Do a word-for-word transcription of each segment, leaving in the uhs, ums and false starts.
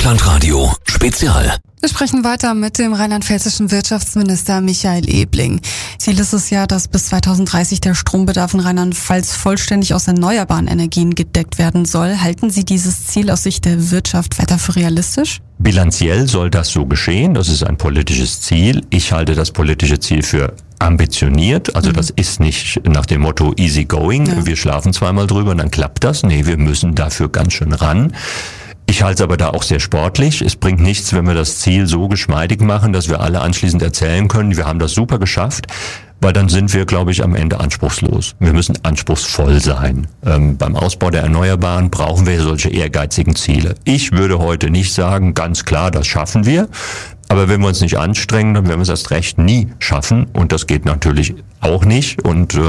Rockland-Radio Spezial. Wir sprechen weiter mit dem rheinland-pfälzischen Wirtschaftsminister Michael Ebling. Ziel ist es ja, dass bis zweitausenddreißig der Strombedarf in Rheinland-Pfalz vollständig aus erneuerbaren Energien gedeckt werden soll. Halten Sie dieses Ziel aus Sicht der Wirtschaft weiter für realistisch? Bilanziell soll das so geschehen. Das ist ein politisches Ziel. Ich halte das politische Ziel für ambitioniert. Also mhm. das ist nicht nach dem Motto easy going. Ja. Wir schlafen zweimal drüber und dann klappt das. Nee, wir müssen dafür ganz schön ran. Ich halte es aber da auch sehr sportlich. Es bringt nichts, wenn wir das Ziel so geschmeidig machen, dass wir alle anschließend erzählen können, wir haben das super geschafft, weil dann sind wir, glaube ich, am Ende anspruchslos. Wir müssen anspruchsvoll sein. Ähm, beim Ausbau der Erneuerbaren brauchen wir solche ehrgeizigen Ziele. Ich würde heute nicht sagen, ganz klar, das schaffen wir. Aber wenn wir uns nicht anstrengen, dann werden wir es erst recht nie schaffen. Und das geht natürlich auch nicht. Und äh,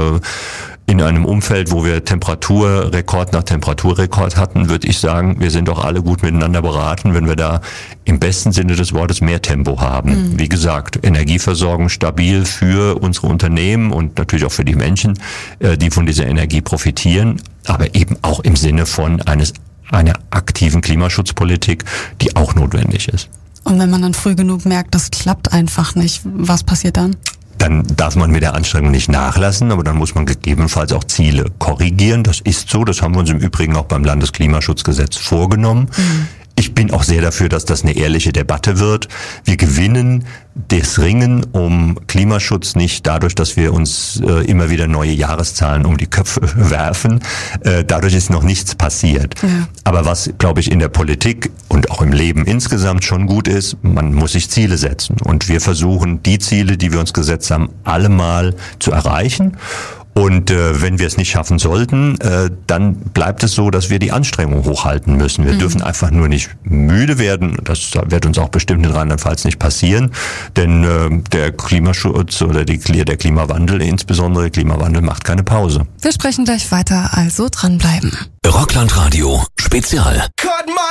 in einem Umfeld, wo wir Temperaturrekord nach Temperaturrekord hatten, würde ich sagen, wir sind doch alle gut miteinander beraten, wenn wir da im besten Sinne des Wortes mehr Tempo haben. Mhm. Wie gesagt, Energieversorgung stabil für unsere Unternehmen und natürlich auch für die Menschen, die von dieser Energie profitieren, aber eben auch im Sinne von eines einer aktiven Klimaschutzpolitik, die auch notwendig ist. Und wenn man dann früh genug merkt, das klappt einfach nicht, was passiert dann? Dann darf man mit der Anstrengung nicht nachlassen, aber dann muss man gegebenenfalls auch Ziele korrigieren. Das ist so, das haben wir uns im Übrigen auch beim Landesklimaschutzgesetz vorgenommen. Mhm. Ich bin auch sehr dafür, dass das eine ehrliche Debatte wird. Wir gewinnen das Ringen um Klimaschutz nicht dadurch, dass wir uns äh, immer wieder neue Jahreszahlen um die Köpfe werfen. Äh, dadurch ist noch nichts passiert. Ja. Aber was, glaube ich, in der Politik und auch im Leben insgesamt schon gut ist, man muss sich Ziele setzen. Und wir versuchen, die Ziele, die wir uns gesetzt haben, allemal zu erreichen. Und äh, wenn wir es nicht schaffen sollten, äh, dann bleibt es so, dass wir die Anstrengung hochhalten müssen. Wir mhm. dürfen einfach nur nicht müde werden. Das wird uns auch bestimmt in Rheinland-Pfalz nicht passieren. Denn äh, der Klimaschutz oder die, der Klimawandel, insbesondere der Klimawandel, macht keine Pause. Wir sprechen gleich weiter, also dranbleiben. Rockland-Radio Spezial.